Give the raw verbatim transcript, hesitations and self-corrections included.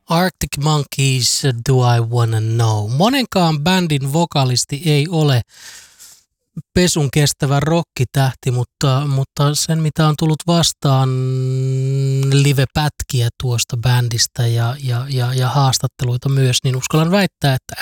Arctic Monkeys, Do I Wanna Know. Monenkaan bändin vokalisti ei ole pesun kestävä rokkitähti, mutta, mutta sen mitä on tullut vastaan live-pätkiä tuosta bändistä ja, ja, ja, ja haastatteluita myös, niin uskallan väittää, että